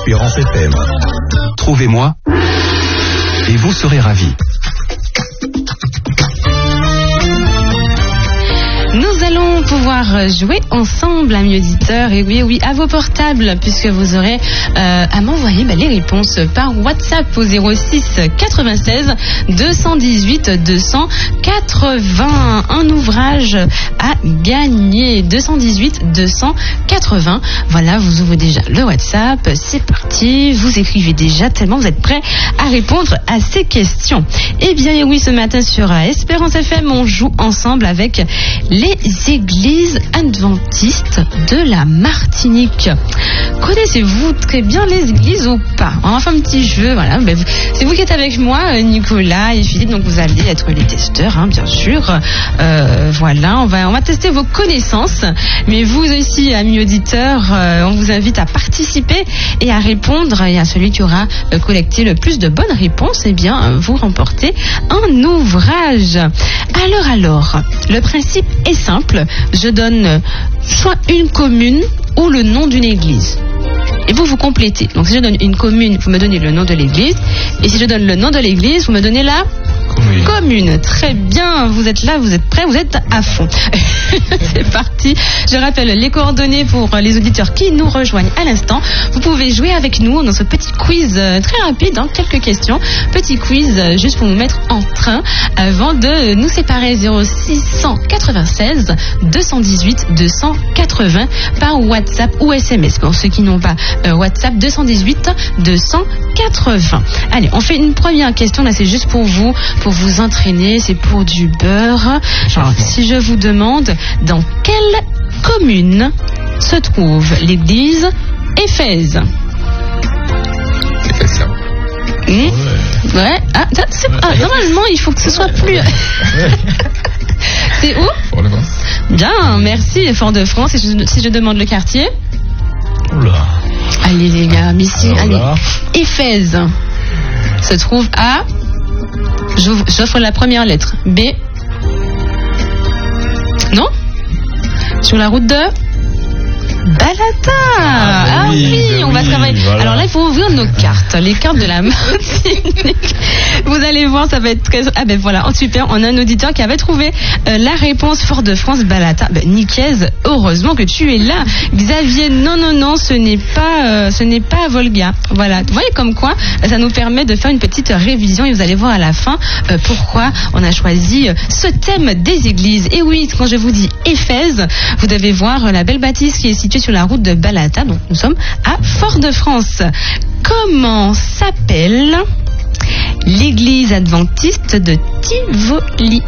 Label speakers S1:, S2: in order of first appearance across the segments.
S1: Espérance FM. Trouvez-moi et vous serez ravis.
S2: Nous allons pouvoir jouer ensemble, amis auditeurs, et oui, à vos portables, puisque vous aurez à m'envoyer les réponses par WhatsApp au 06 96 218 280. Un ouvrage à gagner, 218 280. Voilà, vous ouvrez déjà le WhatsApp, c'est parti, vous écrivez déjà tellement vous êtes prêts à répondre à ces questions. Eh bien, oui, ce matin sur Espérance FM, on joue ensemble avec les églises adventistes de la Martinique. Connaissez-vous très bien les églises ou pas? On va faire un petit jeu, voilà. C'est vous qui êtes avec moi, Nicolas et Philippe, donc vous allez être les testeurs, bien sûr. Voilà, on va tester vos connaissances, mais vous aussi, amis auditeurs, on vous invite à participer et à répondre, et à celui qui aura collecté le plus de bonnes réponses, eh bien, vous remportez un ouvrage. Alors, le principe est simple, je donne soit une commune ou le nom d'une église. Et vous complétez. Donc si je donne une commune, vous me donnez le nom de l'église. Et si je donne le nom de l'église, vous me donnez la commune. Très bien, vous êtes là, vous êtes prêts, vous êtes à fond. C'est parti. Je rappelle les coordonnées pour les auditeurs qui nous rejoignent à l'instant. Vous pouvez jouer avec nous dans ce petit quiz très rapide, quelques questions. Petit quiz juste pour nous mettre en train avant de nous séparer. 0696 218 280 par WhatsApp ou SMS. Pour ceux qui n'ont pas WhatsApp, 218 280. Allez, on fait une première question. Là, c'est juste pour vous entraîner. C'est pour du beurre. Alors, si je vous demande dans quelle commune se trouve l'église Éphèse? Ouais. Normalement, il faut que ce soit plus. C'est où?
S3: Fort-de-France.
S2: Bien, merci. Fort-de-France. Si je demande le quartier?
S3: Oula.
S2: Allez les gars, mais si, allez. Éphèse se trouve à. J'offre la première lettre. B. Non? Sur la route de Balata. Oui, on va travailler. Voilà. Alors là, il faut ouvrir nos cartes, les cartes de la Martinique. Vous allez voir, ça va être très. Ah ben voilà, super. On a un auditeur qui avait trouvé la réponse. Fort-de-France, Balata. Nicaise, heureusement que tu es là. Xavier, non, ce n'est pas Volga. Voilà. Vous voyez comme quoi, ça nous permet de faire une petite révision et vous allez voir à la fin pourquoi on a choisi ce thème des églises. Et oui, quand je vous dis Éphèse, vous devez voir la belle bâtisse qui est située sur la route de Balata. Donc nous sommes à Fort-de-France. Comment s'appelle l'église adventiste de Tivoli?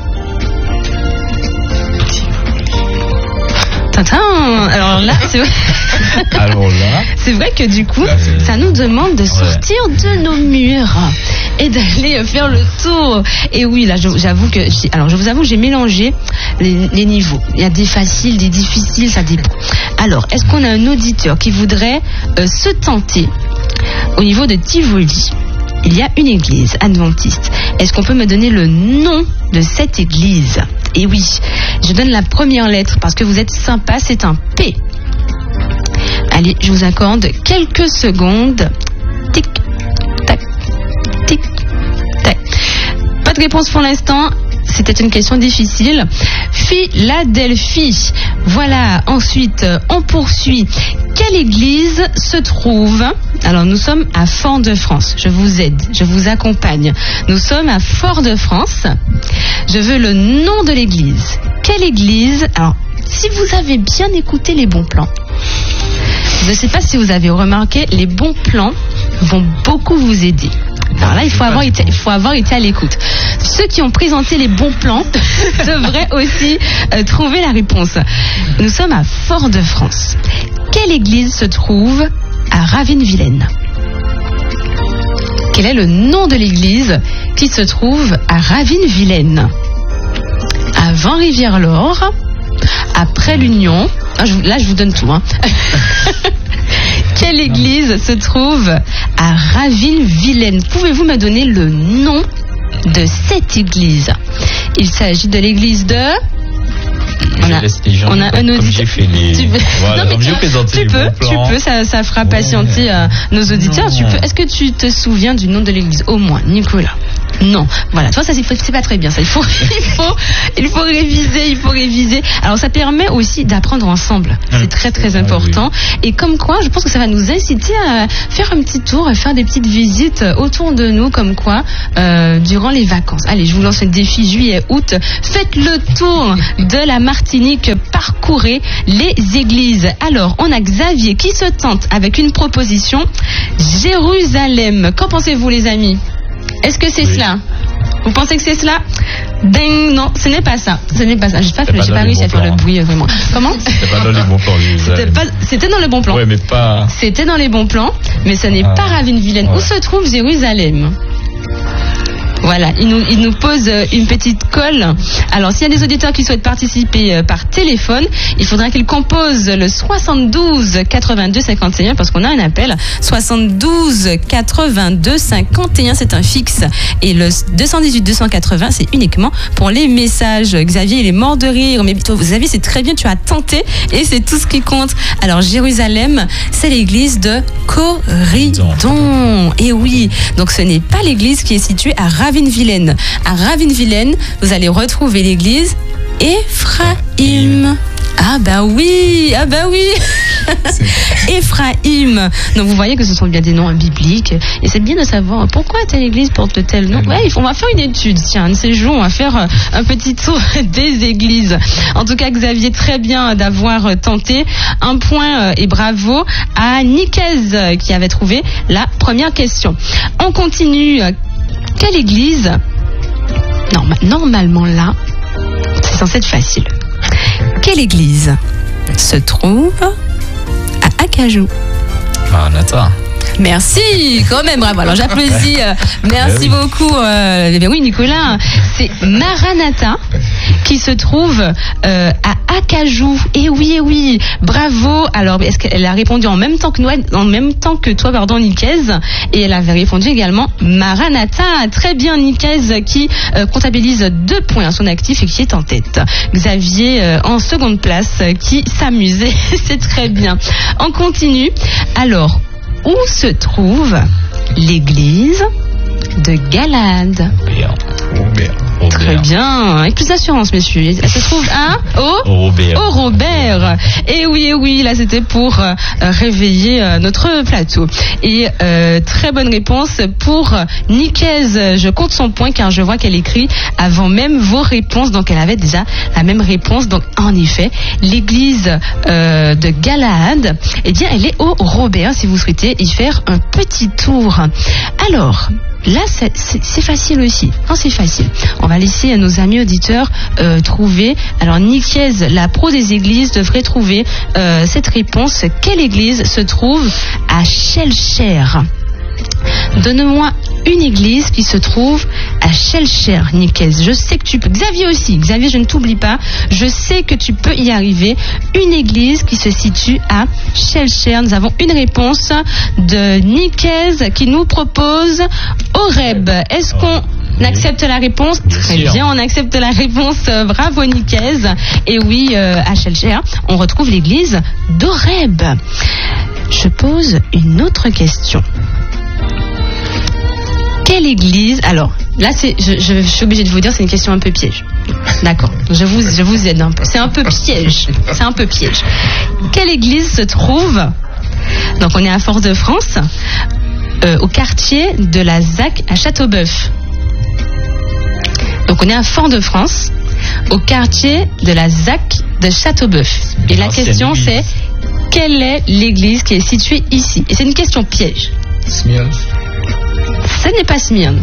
S2: Alors là, c'est vrai que du coup, ça nous demande de sortir de nos murs et d'aller faire le tour. Et oui, là, je vous avoue, j'ai mélangé les niveaux. Il y a des faciles, des difficiles, ça dépend. Alors, est-ce qu'on a un auditeur qui voudrait se tenter au niveau de Tivoli? Il y a une église adventiste. Est-ce qu'on peut me donner le nom de cette église? Et oui, je donne la première lettre parce que vous êtes sympa, c'est un P. Allez, je vous accorde quelques secondes. Tic, tac, tic, tac. Pas de réponse pour l'instant. C'était une question difficile. Philadelphie. Voilà, ensuite, on poursuit. Quelle église se trouve? Alors, nous sommes à Fort-de-France. Je vous aide, je vous accompagne. Nous sommes à Fort-de-France. Je veux le nom de l'église. Quelle église? Alors, si vous avez bien écouté les bons plans, je ne sais pas si vous avez remarqué, les bons plans vont beaucoup vous aider. Alors là, il faut avoir été à l'écoute. Ceux qui ont présenté les bons plans devraient aussi trouver la réponse. Nous sommes à Fort-de-France. Quelle église se trouve à Ravine-Vilaine? Quel est le nom de l'église qui se trouve à Ravine-Vilaine? Avant Rivière-Laure, après l'Union. Là, je vous donne tout. Quelle église se trouve à Ravine-Vilaine? Pouvez-vous me donner le nom de cette église? Il s'agit de l'église de
S3: je laisse les gens.
S2: On a un auditeur.
S3: Comme j'ai fait les. Voilà,
S2: non,
S3: comme j'ai présenté les bons plans.
S2: Tu peux, ça fera patienter nos auditeurs. Tu peux. Est-ce que tu te souviens du nom de l'église, au moins, Nicolas? Non, voilà. Toi, ça c'est pas très bien. Ça, il faut réviser. Alors, ça permet aussi d'apprendre ensemble. C'est très très important. Oui. Et comme quoi, je pense que ça va nous inciter à faire un petit tour, à faire des petites visites autour de nous, comme quoi, durant les vacances. Allez, je vous lance un défi juillet-août. Faites le tour de la Martinique, parcourez les églises. Alors, on a Xavier qui se tente avec une proposition. Jérusalem. Qu'en pensez-vous, les amis? Est-ce que c'est cela? Vous pensez que c'est cela? Ding, non, ce n'est pas ça. J'espère que j'ai pas réussi à faire le bruit vraiment. Comment?
S3: C'était pas dans les bons plans.
S2: C'était dans les bons plans.
S3: Ouais, mais pas.
S2: C'était dans les bons plans, mais ce n'est pas Ravine-Vilaine. Ouais. Où se trouve Jérusalem? Voilà, il nous pose une petite colle. Alors, s'il y a des auditeurs qui souhaitent participer par téléphone, il faudra qu'ils composent le 72 82 51 parce qu'on a un appel. 72 82 51, c'est un fixe. Et le 218 280, c'est uniquement pour les messages. Xavier, il est mort de rire. Mais Xavier, c'est très bien, tu as tenté et c'est tout ce qui compte. Alors, Jérusalem, c'est l'église de Corridon. Et oui, donc ce n'est pas l'église qui est située à Ravine-Vilaine. À Ravine-Vilaine, vous allez retrouver l'église Ephraïm. Ah bah oui. Ephraïm. Donc vous voyez que ce sont bien des noms bibliques et c'est bien de savoir pourquoi telle église porte tel nom. Ouais, on va faire une étude, tiens, un de ces jours, on va faire un petit tour des églises. En tout cas, Xavier, très bien d'avoir tenté. Un point et bravo à Nicaise qui avait trouvé la première question. On continue. Quelle église? Normalement là, c'est censé être facile. Quelle église se trouve à Acajou?
S3: Maranatha.
S2: Merci, quand même, bravo. Alors j'applaudis. Merci beaucoup. Oui, Nicolas, c'est Maranatha qui se trouve à Acajou. Et oui, bravo. Alors, est-ce qu'elle a répondu en même temps que toi, Nicaise, et elle avait répondu également Maranatha. Très bien, Nicaise qui comptabilise 2 points à son actif et qui est en tête. Xavier en seconde place qui s'amusait. C'est très bien. On continue. Alors, où se trouve l'église de Galade?
S3: Robert.
S2: Très bien. Avec plus d'assurance, messieurs. Elle se trouve à Robert. Et oui, là c'était pour réveiller notre plateau. Et très bonne réponse pour Nicaise. Je compte son point car je vois qu'elle écrit avant même vos réponses. Donc elle avait déjà la même réponse. Donc en effet, l'église de Galade, eh bien elle est au Robert si vous souhaitez y faire un petit tour. Alors, là, c'est facile aussi. Non, c'est facile. On va laisser à nos amis auditeurs trouver. Alors, Nicaise, la pro des églises, devrait trouver cette réponse. Quelle église se trouve à Shellcher? Donne-moi une église qui se trouve à Shellcher, Nicaise. Je sais que tu peux. Xavier aussi. Xavier, je ne t'oublie pas. Je sais que tu peux y arriver. Une église qui se situe à Shellcher. Nous avons une réponse de Nicaise qui nous propose Horeb. Est-ce qu'on accepte la réponse? Très bien, on accepte la réponse. Bravo, Nicaise. Et oui, à Shellcher, on retrouve l'église d'Horeb. Je pose une autre question. Quelle église? Alors, là, je suis obligée de vous dire, c'est une question un peu piège. D'accord, je vous aide un peu. C'est un peu piège. Quelle église se trouve? Donc, on est à Fort-de-France, au quartier de la ZAC à Châteauboeuf. Donc, on est à Fort-de-France, au quartier de la ZAC de Châteauboeuf. Et la question, c'est quelle est l'église qui est située ici? Et c'est une question piège.
S3: Smyrne.
S2: Ce n'est pas Smyrne.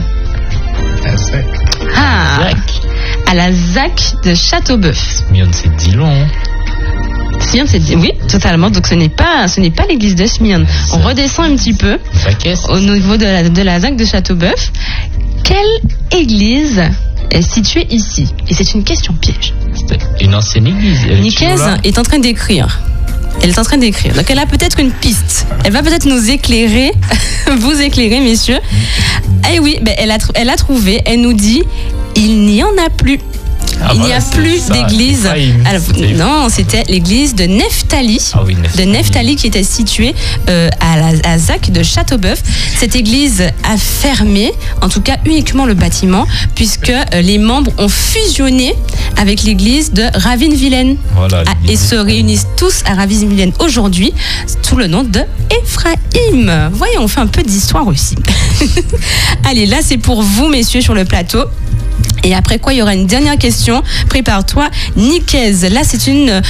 S2: À la ZAC de Châteauboeuf.
S3: Smyrne, c'est Dillon.
S2: Smyrne, oui, totalement. Donc ce n'est pas l'église de Smyrne. On redescend un petit peu au niveau de la ZAC de Châteauboeuf. Quelle église est située ici? Et c'est une question piège.
S3: C'est une ancienne église.
S2: Nicaise est en train d'écrire. Elle est en train d'écrire. Donc elle a peut-être une piste. Elle va peut-être nous éclairer, vous éclairer, messieurs. Eh oui, elle a trouvé. Elle nous dit, il n'y en a plus. Il n'y a plus d'église. Alors, non, c'était l'église de Nephtali.
S3: Ah oui,
S2: De Nephtali qui était située à Zac de Châteauboeuf. Cette église a fermé, en tout cas uniquement le bâtiment, puisque les membres ont fusionné avec l'église de Ravine-Vilaine.
S3: Voilà,
S2: Et se réunissent tous à Ravine-Vilaine aujourd'hui sous le nom de Ephraïm. Voyons, on fait un peu d'histoire aussi. Allez, là c'est pour vous messieurs sur le plateau. Et après quoi, il y aura une dernière question. Prépare-toi, Nicaise. Là, c'est une